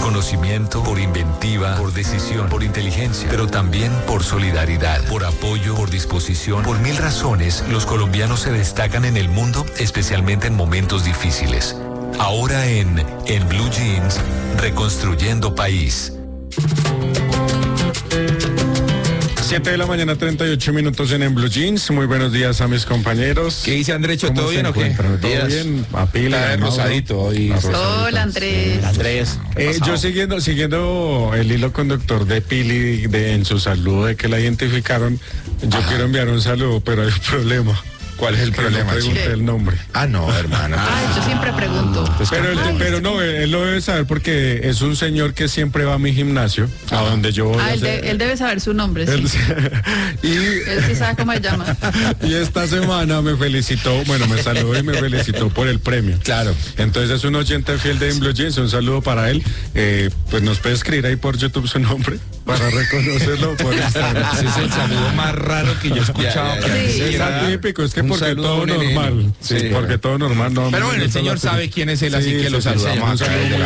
conocimiento, por inventiva, por decisión, por inteligencia, pero también por solidaridad, por apoyo, por disposición. Por 1000 razones, los colombianos se destacan en el mundo, especialmente en momentos difíciles. Ahora en Blue Jeans, reconstruyendo país. 7:38 a.m. en Blue Jeans. Muy buenos días a mis compañeros. ¿Qué dice Andrecho? ¿Todo bien o qué? ¿Todo bien? A pila. Rosadito hoy. Hola, Andrés. Yo siguiendo el hilo conductor de Pili en su saludo de que la identificaron, yo quiero enviar un saludo, pero hay un problema. ¿Cuál es el problema? No pregunté el nombre. No, hermano. Yo siempre pregunto. Pero no, él lo debe saber porque es un señor que siempre va a mi gimnasio, a donde yo voy. Él debe saber su nombre, sí. Él sí sabe cómo se llama. Y esta semana me saludó y me felicitó por el premio. Claro. Entonces es un oyente fiel de Blue Jeans, un saludo para él. Pues nos puede escribir ahí por YouTube su nombre para reconocerlo por Instagram. Ese es el saludo más raro que yo he escuchado. Sí. Es atípico, es que porque todo normal. Sí, porque todo normal. No, pero bueno, el señor sabe quién es él, así que lo saludamos.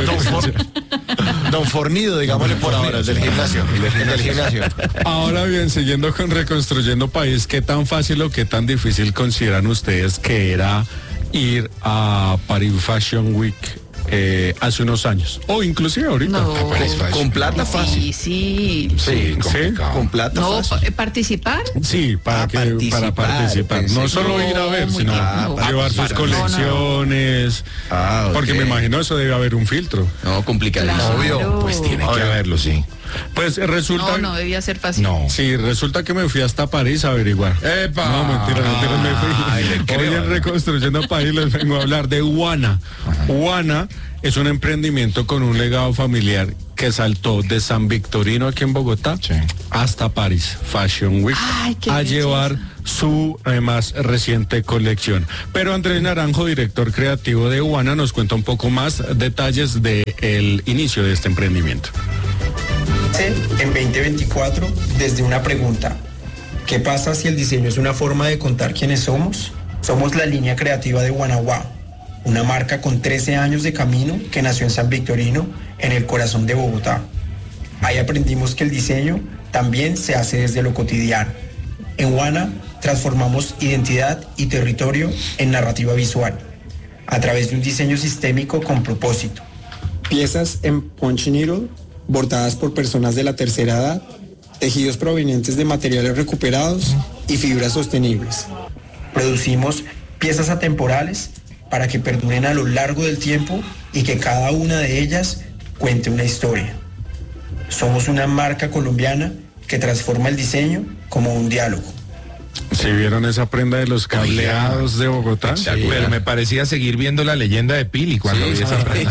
Don Fornido, digámosle por ahora, del gimnasio. Del gimnasio. Ahora bien, siguiendo con Reconstruyendo País, ¿qué tan fácil o qué tan difícil consideran ustedes que era ir a Paris Fashion Week hace unos años? O inclusive ahorita. No. Con plata fácil. Sí. Con plata fácil. ¿Participar? Sí, para participar. No solo ir a ver, sino llevar sus colecciones. Porque me imagino eso debe haber un filtro. No, complicadísimo. Claro. Obvio, pues tiene que haberlo, sí. Pues resulta... No debía ser fácil. No. Sí, resulta que me fui hasta París a averiguar. ¡Epa! No, mentira, me fui. Hoy en Reconstruyendo País les vengo a hablar de Wanna. Wanna es un emprendimiento con un legado familiar que saltó de San Victorino aquí en Bogotá hasta París Fashion Week a llevar su más reciente colección. Pero Andrés Naranjo, director creativo de Wanna, nos cuenta un poco más detalles del inicio de este emprendimiento. En 2024 desde una pregunta: ¿qué pasa si el diseño es una forma de contar quiénes somos? Somos la línea creativa de Wanna Wow, una marca con 13 años de camino que nació en San Victorino, en el corazón de Bogotá. Ahí aprendimos que el diseño también se hace desde lo cotidiano. En Wanna transformamos identidad y territorio en narrativa visual, a través de un diseño sistémico con propósito. Piezas en punch needle, bordadas por personas de la tercera edad, tejidos provenientes de materiales recuperados y fibras sostenibles. Producimos piezas atemporales para que perduren a lo largo del tiempo y que cada una de ellas cuente una historia. Somos una marca colombiana que transforma el diseño como un diálogo. ¿Sí vieron esa prenda de los cableados de Bogotá? Sí, pero me parecía seguir viendo la leyenda de Pili cuando vi esa prenda.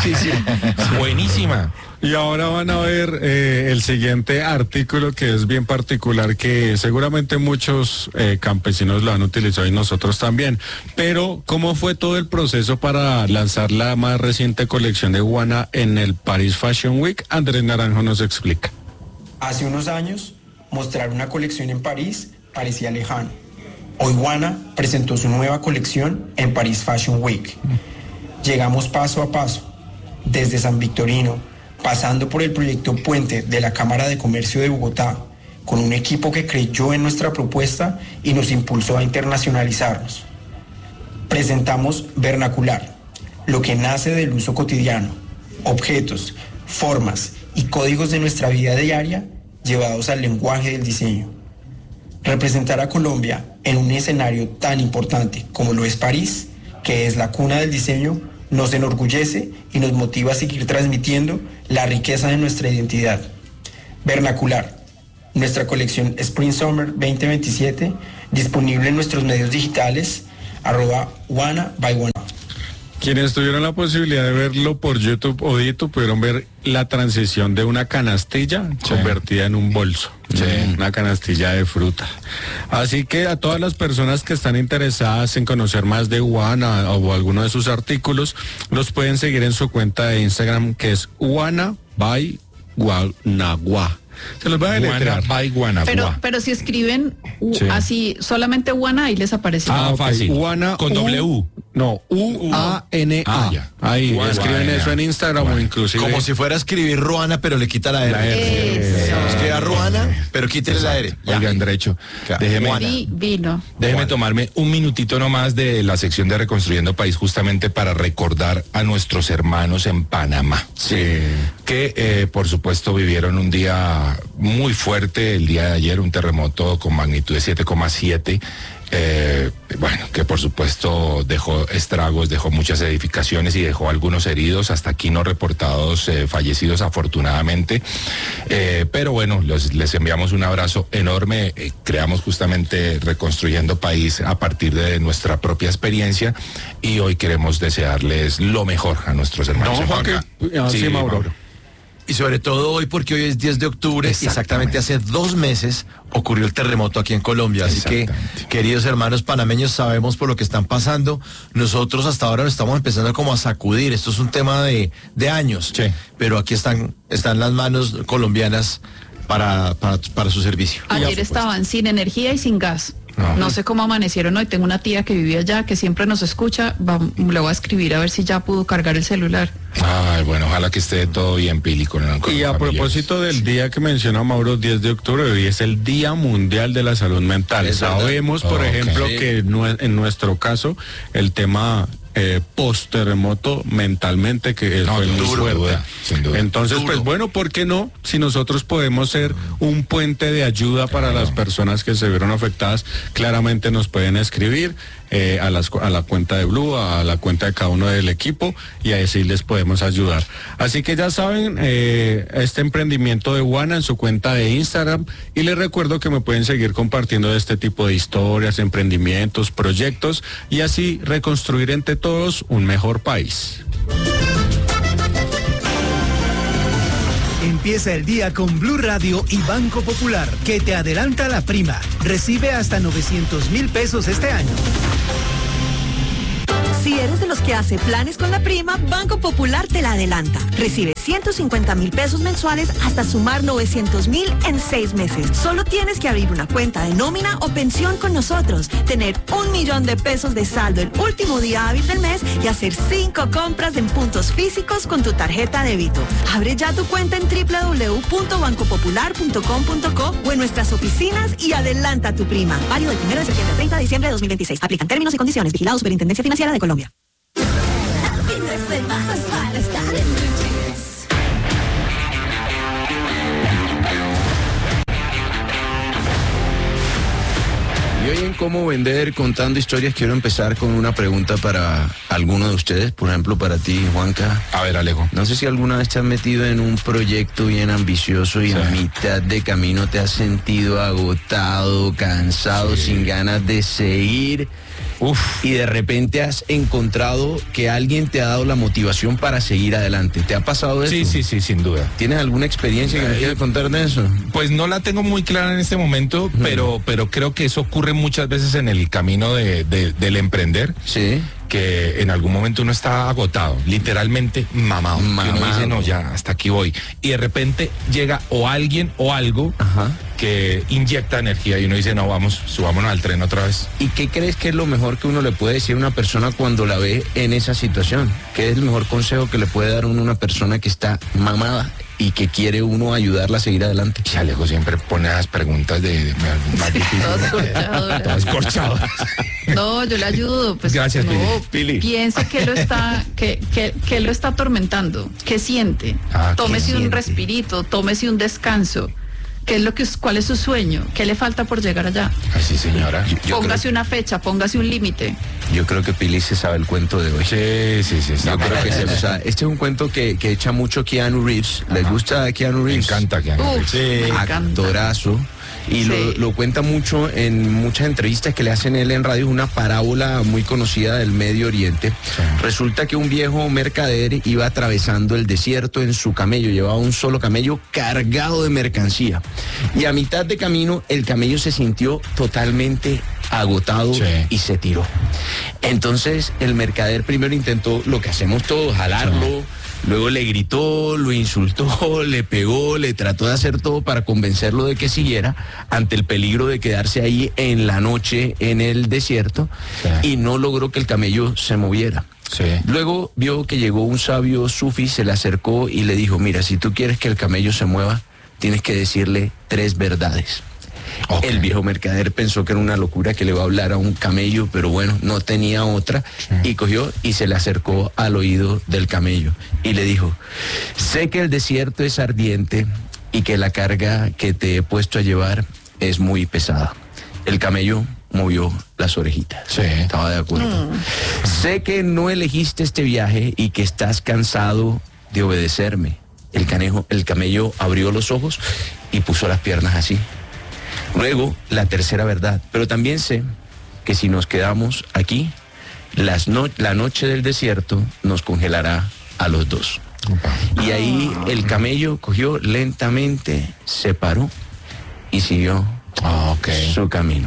Buenísima. Y ahora van a ver el siguiente artículo, que es bien particular, que seguramente muchos campesinos lo han utilizado y nosotros también. Pero, ¿cómo fue todo el proceso para lanzar la más reciente colección de Wanna en el Paris Fashion Week? Andrés Naranjo nos explica. Hace unos años, mostrar una colección en París parecía lejano. Hoy Wanna presentó su nueva colección en Paris Fashion Week. Llegamos paso a paso, desde San Victorino, pasando por el proyecto Puente de la Cámara de Comercio de Bogotá, con un equipo que creyó en nuestra propuesta y nos impulsó a internacionalizarnos. Presentamos Vernacular, lo que nace del uso cotidiano, objetos, formas y códigos de nuestra vida diaria llevados al lenguaje del diseño. Representar a Colombia en un escenario tan importante como lo es París, que es la cuna del diseño, nos enorgullece y nos motiva a seguir transmitiendo la riqueza de nuestra identidad. Vernacular, nuestra colección Spring Summer 2027, disponible en nuestros medios digitales, @Wanna by Wanna. Quienes tuvieron la posibilidad de verlo por YouTube o YouTube pudieron ver la transición de una canastilla convertida en un bolso. Una canastilla de fruta. Así que a todas las personas que están interesadas en conocer más de Wanna o alguno de sus artículos, los pueden seguir en su cuenta de Instagram, que es Wanna by Wanagua. Se los voy a deletrear. Pero si escriben así solamente Wanna, ahí les aparece. Fácil. Wanna con W. No, U-A-N-A. Ya. Ahí, Guana. escriben eso en Instagram o inclusive... Como si fuera a escribir Ruana, pero le quita la R. Escriba Ruana, pero quítele la R. Ya. Oigan, derecho. Claro. Vino. Déjeme tomarme un minutito nomás de la sección de Reconstruyendo País justamente para recordar a nuestros hermanos en Panamá. Sí. Que por supuesto vivieron un día muy fuerte el día de ayer, un terremoto con magnitud de 7,7. Bueno, que por supuesto dejó estragos, dejó muchas edificaciones y dejó algunos heridos, hasta aquí no reportados fallecidos afortunadamente, pero bueno, les enviamos un abrazo enorme, creamos justamente Reconstruyendo País a partir de nuestra propia experiencia y hoy queremos desearles lo mejor a nuestros hermanos. No, Juan, sí, Mauro. Y sobre todo hoy, porque hoy es 10 de octubre, exactamente hace 2 meses ocurrió el terremoto aquí en Colombia. Así que, queridos hermanos panameños, sabemos por lo que están pasando. Nosotros hasta ahora nos estamos empezando como a sacudir. Esto es un tema de años. Sí. Pero aquí están las manos colombianas para su servicio. Ayer estaban sin energía y sin gas. No sé cómo amanecieron hoy. Tengo una tía que vivía allá, que siempre nos escucha. Le voy a escribir a ver si ya pudo cargar el celular. Ay, bueno, ojalá que esté todo bien, Pili, con Y a propósito del día que menciona Mauro, 10 de octubre, hoy es el Día Mundial de la Salud Mental. Sabemos, por ejemplo, que en nuestro caso, el tema post-terremoto mentalmente que fue muy fuerte. Sin duda. Entonces, pues bueno, ¿por qué no? Si nosotros podemos ser un puente de ayuda para las personas que se vieron afectadas, claramente nos pueden escribir a la cuenta de Blue, a la cuenta de cada uno del equipo, y así les podemos ayudar. Así que ya saben, este emprendimiento de Guana en su cuenta de Instagram, y les recuerdo que me pueden seguir compartiendo de este tipo de historias, emprendimientos, proyectos, y así reconstruir entre todos un mejor país. Empieza el día con Blue Radio y Banco Popular, que te adelanta la prima. Recibe hasta 900,000 pesos este año. Si eres de los que hace planes con la prima, Banco Popular te la adelanta. Recibe 150,000 pesos mensuales hasta sumar 900,000 en 6 meses. Solo tienes que abrir una cuenta de nómina o pensión con nosotros, tener 1,000,000 de pesos de saldo el último día hábil del mes y hacer 5 compras en puntos físicos con tu tarjeta débito. Abre ya tu cuenta en www.bancopopular.com.co o en nuestras oficinas y adelanta tu prima. Válido del 1 de septiembre al 30 de diciembre de 2026. Aplican términos y condiciones. Vigilado Superintendencia Financiera de Colombia. Y hoy en Cómo Vender Contando Historias quiero empezar con una pregunta para alguno de ustedes, por ejemplo para ti, Juanca. A ver, Alejo. No sé si alguna vez te has metido en un proyecto bien ambicioso y a mitad de camino te has sentido agotado, cansado, sin ganas de seguir. Y de repente has encontrado que alguien te ha dado la motivación para seguir adelante. ¿Te ha pasado eso? Sí, sin duda. ¿Tienes alguna experiencia que me quieras contar de eso? Pues no la tengo muy clara en este momento, pero creo que eso ocurre muchas veces en el camino del emprender. Sí. Que en algún momento uno está agotado, literalmente mamado. Y uno dice, no, ya, hasta aquí voy. Y de repente llega o alguien o algo que inyecta energía y uno dice, no, vamos, subámonos al tren otra vez. ¿Y qué crees que es lo mejor que uno le puede decir a una persona cuando la ve en esa situación? ¿Qué es el mejor consejo que le puede dar uno a una persona que está mamada y que quiere uno ayudarla a seguir adelante? Y Alejo siempre pone las preguntas más difíciles. Todas corchadas. No, yo le ayudo. Pues, gracias, Pili. Piensa que lo está atormentando. ¿Qué siente? Tómese un respirito, tómese un descanso. ¿Cuál es su sueño? ¿Qué le falta por llegar allá? Así, señora. Póngase una fecha, póngase un límite. Yo creo que Pili se sabe el cuento de hoy. Sí. Yo creo que este es un cuento que echa mucho Keanu Reeves. ¿Les gusta Keanu Reeves? Me encanta Keanu Reeves. Sí. Actorazo. Y lo cuenta mucho en muchas entrevistas que le hacen él en radio, una parábola muy conocida del Medio Oriente. Sí. Resulta que un viejo mercader iba atravesando el desierto en su camello, llevaba un solo camello cargado de mercancía. Y a mitad de camino el camello se sintió totalmente agotado y se tiró. Entonces el mercader primero intentó lo que hacemos todos, jalarlo, Luego le gritó, lo insultó, le pegó, le trató de hacer todo para convencerlo de que siguiera ante el peligro de quedarse ahí en la noche en el desierto, y no logró que el camello se moviera. Sí. Luego vio que llegó un sabio sufí, se le acercó y le dijo, mira, si tú quieres que el camello se mueva, tienes que decirle 3 verdades. Okay. El viejo mercader pensó que era una locura que le iba a hablar a un camello, pero bueno, no tenía otra, y cogió y se le acercó al oído del camello y le dijo, sé que el desierto es ardiente y que la carga que te he puesto a llevar es muy pesada. El camello movió las orejitas. Sí. Estaba de acuerdo. Sé que no elegiste este viaje y que estás cansado de obedecerme. El camello abrió los ojos y puso las piernas así. Luego, la tercera verdad. Pero también sé que si nos quedamos aquí, la noche del desierto nos congelará a los dos. Y ahí el camello cogió lentamente, se paró y siguió su camino.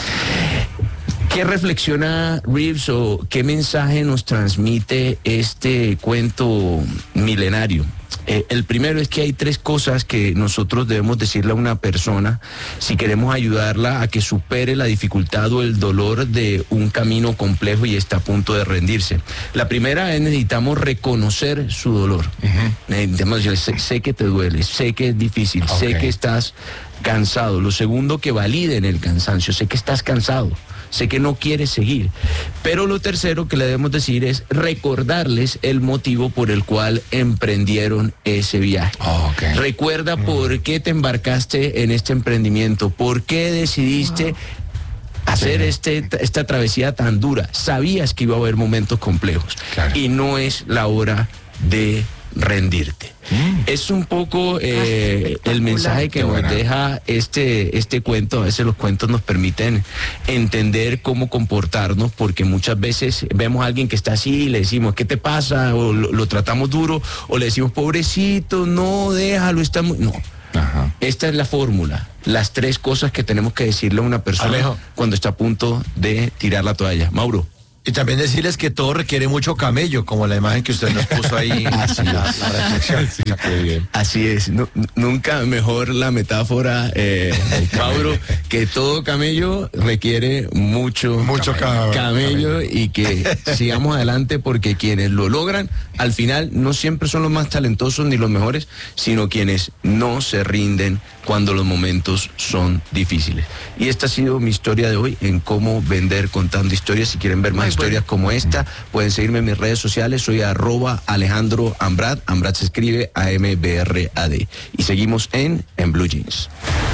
¿Qué reflexiona Reeves o qué mensaje nos transmite este cuento milenario? El primero es que hay 3 cosas que nosotros debemos decirle a una persona si queremos ayudarla a que supere la dificultad o el dolor de un camino complejo y está a punto de rendirse. La primera es necesitamos reconocer su dolor. Necesitamos decirle, sé que te duele, sé que es difícil, sé que estás cansado. Lo segundo, que validen el cansancio, sé que estás cansado. Sé que no quieres seguir. Pero lo tercero que le debemos decir es recordarles el motivo por el cual emprendieron ese viaje. Recuerda por qué te embarcaste en este emprendimiento, por qué decidiste hacer esta travesía tan dura. Sabías que iba a haber momentos complejos y no es la hora de rendirte. Es un poco el mensaje que nos deja este cuento. A veces los cuentos nos permiten entender cómo comportarnos, porque muchas veces vemos a alguien que está así y le decimos, ¿qué te pasa? O lo tratamos duro, o le decimos, pobrecito, no, déjalo, está muy... No. Esta es la fórmula, las 3 cosas que tenemos que decirle a una persona cuando está a punto de tirar la toalla. Mauro. Y también decirles que todo requiere mucho camello, como la imagen que usted nos puso ahí. la reflexión. Así es. Nunca mejor la metáfora, Mauro, que todo camello requiere mucho camello y que sigamos adelante, porque quienes lo logran, al final no siempre son los más talentosos ni los mejores, sino quienes no se rinden cuando los momentos son difíciles. Y esta ha sido mi historia de hoy en cómo vender contando historias. Si quieren ver más historias como esta, pueden seguirme en mis redes sociales. Soy @Alejandro Ambrad. Ambrad se escribe AMBRAD. Y seguimos en Blue Jeans.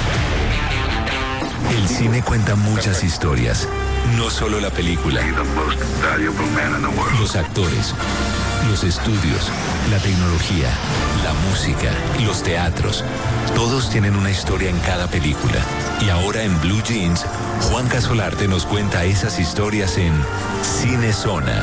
El cine cuenta muchas historias, no solo la película. Los actores, los estudios, la tecnología, la música, los teatros, todos tienen una historia en cada película. Y ahora en Blue Jeans, Juan Casolarte nos cuenta esas historias en Cine Zona.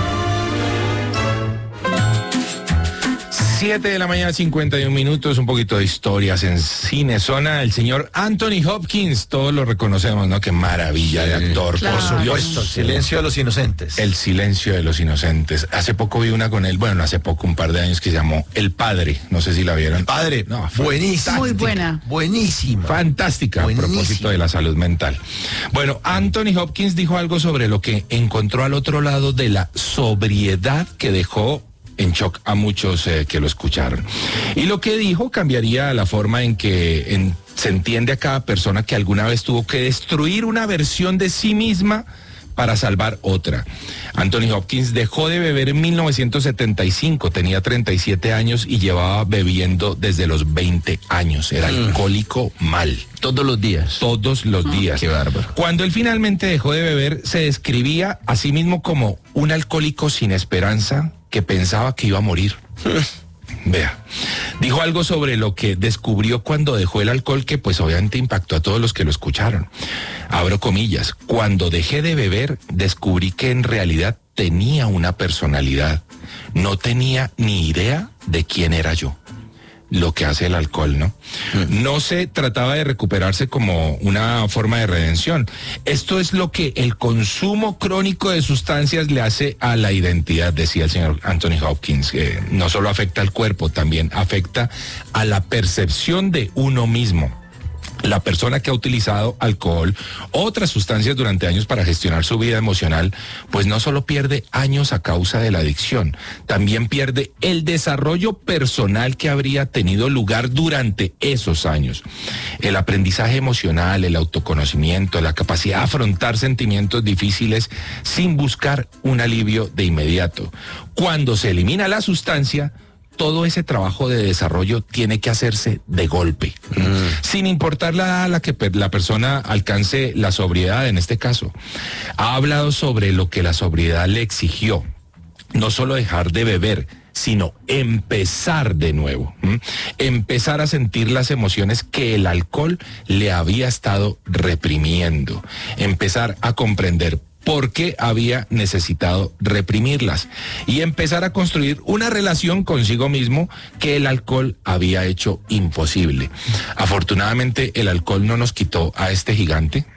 7 de la mañana, 51 minutos, un poquito de historias en Cine Zona. El señor Anthony Hopkins, todos lo reconocemos, ¿no? Qué maravilla de actor, por supuesto. El silencio de los inocentes. El silencio de los inocentes. Hace poco vi una con él, bueno, hace poco, un par de años, que se llamó El Padre. No sé si la vieron. El Padre, no, buenísima. Muy buena. Buenísima. Fantástica, buenísima. A propósito de la salud mental. Bueno, Anthony Hopkins dijo algo sobre lo que encontró al otro lado de la sobriedad que dejó en shock a muchos que lo escucharon. Y lo que dijo cambiaría la forma en que se entiende a cada persona que alguna vez tuvo que destruir una versión de sí misma para salvar otra. Anthony Hopkins dejó de beber en 1975, tenía 37 años y llevaba bebiendo desde los 20 años. Era alcohólico mal. Todos los días. Todos los días. Qué bárbaro. Cuando él finalmente dejó de beber, se describía a sí mismo como un alcohólico sin esperanza que pensaba que iba a morir. Vea, dijo algo sobre lo que descubrió cuando dejó el alcohol que pues obviamente impactó a todos los que lo escucharon. Abro comillas, cuando dejé de beber descubrí que en realidad tenía una personalidad. No tenía ni idea de quién era yo. lo que hace el alcohol, ¿no? No se trataba de recuperarse como una forma de redención. Esto es lo que el consumo crónico de sustancias le hace a la identidad, decía el señor Anthony Hopkins. No solo afecta al cuerpo, también afecta a la percepción de uno mismo. La persona que ha utilizado alcohol o otras sustancias durante años para gestionar su vida emocional, pues no solo pierde años a causa de la adicción, también pierde el desarrollo personal que habría tenido lugar durante esos años. El aprendizaje emocional, el autoconocimiento, la capacidad de afrontar sentimientos difíciles sin buscar un alivio de inmediato. Cuando se elimina la sustancia, todo ese trabajo de desarrollo tiene que hacerse de golpe, sin importar la edad a la que la persona alcance la sobriedad en este caso. Ha hablado sobre lo que la sobriedad le exigió, no solo dejar de beber, sino empezar de nuevo, empezar a sentir las emociones que el alcohol le había estado reprimiendo, empezar a comprender por qué había necesitado reprimirlas y empezar a construir una relación consigo mismo que el alcohol había hecho imposible. Afortunadamente, el alcohol no nos quitó a este gigante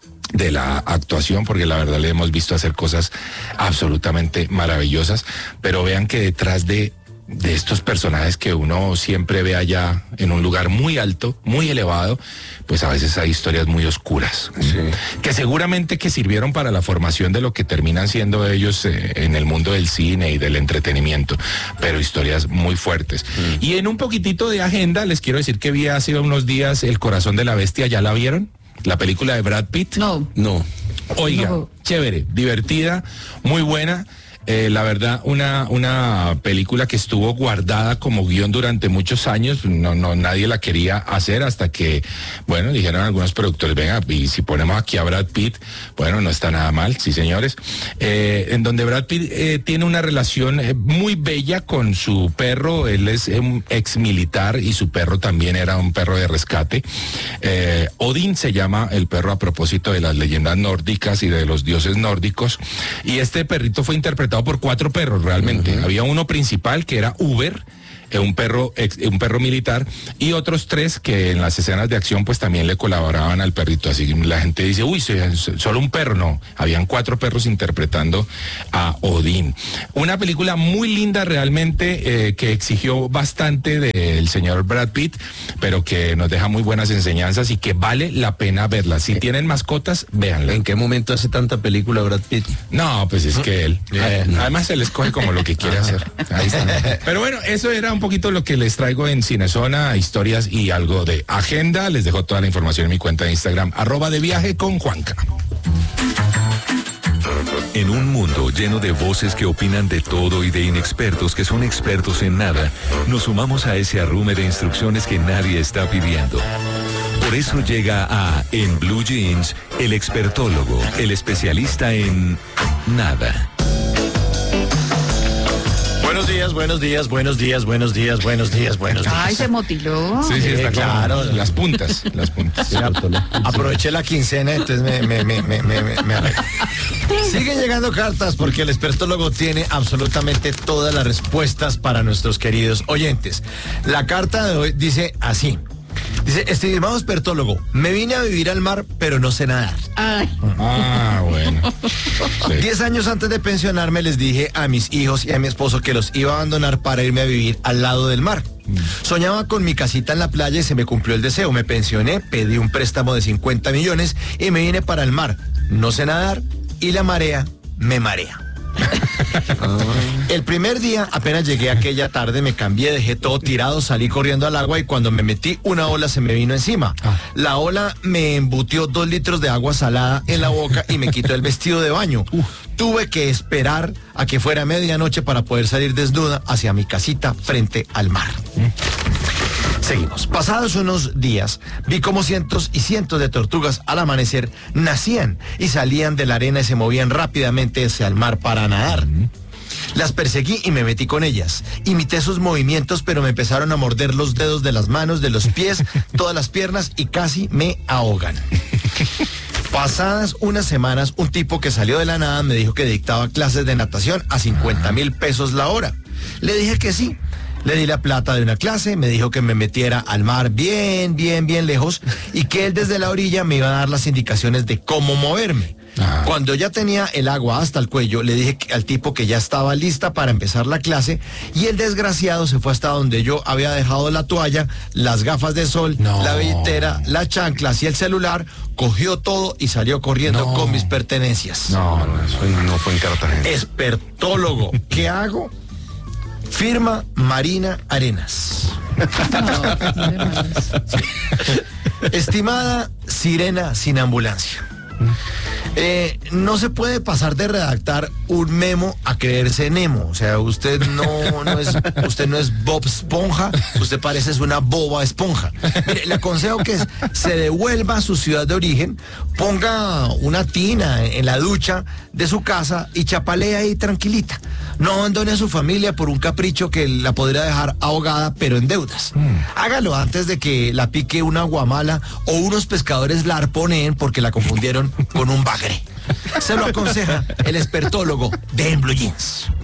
de la actuación, porque la verdad le hemos visto hacer cosas absolutamente maravillosas, pero vean que detrás de estos personajes que uno siempre ve allá en un lugar muy alto, muy elevado, pues a veces hay historias muy oscuras, que seguramente que sirvieron para la formación de lo que terminan siendo ellos en el mundo del cine y del entretenimiento, pero historias muy fuertes. Y en un poquitito de agenda, les quiero decir que vi hace unos días El corazón de la bestia. ¿Ya la vieron? La película de Brad Pitt. No. Oiga, chévere, divertida, muy buena. La verdad, una película que estuvo guardada como guión durante muchos años, nadie la quería hacer hasta que, bueno, dijeron algunos productores, venga, y si ponemos aquí a Brad Pitt, bueno, no está nada mal, sí señores, en donde Brad Pitt tiene una relación muy bella con su perro. Él es un ex militar y su perro también era un perro de rescate. Odín se llama el perro, a propósito de las leyendas nórdicas y de los dioses nórdicos, y este perrito fue interpretado por 4 perros realmente. Había uno principal que era Uber, un perro militar, y otros 3 que en las escenas de acción pues también le colaboraban al perrito. Así que la gente dice, uy, solo un perro. No, habían 4 perros interpretando a Odín. Una película muy linda realmente, que exigió bastante del señor Brad Pitt, pero que nos deja muy buenas enseñanzas y que vale la pena verla. Si tienen mascotas, véanla. ¿En qué momento hace tanta película Brad Pitt? No, pues es que él, además se le escoge como lo que quiere hacer. Ahí está. Pero bueno, eso era un poquito lo que les traigo en Cinezona, historias y algo de agenda. Les dejo toda la información en mi cuenta de Instagram, @deviajeconjuanca. En un mundo lleno de voces que opinan de todo y de inexpertos que son expertos en nada, nos sumamos a ese arrume de instrucciones que nadie está pidiendo. Por eso llega a En Blue Jeans, el expertólogo, el especialista en nada. Buenos días. Ay, se motiló. Sí, está claro. Las puntas. Aproveché la quincena, entonces me arreglo. Siguen llegando cartas porque el expertólogo tiene absolutamente todas las respuestas para nuestros queridos oyentes. La carta de hoy dice así. Dice, estimado expertólogo, me vine a vivir al mar, pero no sé nadar. Ay. Bueno. Sí. 10 años antes de pensionarme les dije a mis hijos y a mi esposo que los iba a abandonar para irme a vivir al lado del mar. Soñaba con mi casita en la playa y se me cumplió el deseo. Me pensioné, pedí un préstamo de 50 millones y me vine para el mar. No sé nadar y la marea me marea. El primer día, apenas llegué aquella tarde, me cambié, dejé todo tirado, salí corriendo al agua y cuando me metí, una ola se me vino encima. La ola me embutió 2 litros de agua salada en la boca y me quitó el vestido de baño. Tuve que esperar a que fuera medianoche para poder salir desnuda hacia mi casita frente al mar. Seguimos. Pasados unos días, vi como cientos y cientos de tortugas al amanecer nacían y salían de la arena y se movían rápidamente hacia el mar para nadar. Las perseguí y me metí con ellas. Imité sus movimientos, pero me empezaron a morder los dedos de las manos, de los pies, todas las piernas y casi me ahogan. Pasadas unas semanas, un tipo que salió de la nada me dijo que dictaba clases de natación a 50,000 pesos la hora. Le dije que sí. Le di la plata de una clase, me dijo que me metiera al mar bien lejos y que él desde la orilla me iba a dar las indicaciones de cómo moverme. Cuando ya tenía el agua hasta el cuello, le dije al tipo que ya estaba lista para empezar la clase y el desgraciado se fue hasta donde yo había dejado la toalla, las gafas de sol, la billetera, las chanclas y el celular, cogió todo y salió corriendo con mis pertenencias. No, eso no fue en Cartagena. Espertólogo, ¿qué hago? Firma Marina Arenas. Estimada Sirena sin ambulancia. No se puede pasar de redactar un memo a creerse Nemo. O sea, usted no es Bob Esponja, usted parece una boba esponja. Mire, le aconsejo que se devuelva a su ciudad de origen, ponga una tina en la ducha de su casa y chapalee ahí tranquilita. No abandone a su familia por un capricho que la podría dejar ahogada, pero en deudas. Hágalo antes de que la pique una guamala o unos pescadores la arponeen porque la confundieron con un bagre. Se lo aconseja el espertólogo de En Blue Jeans.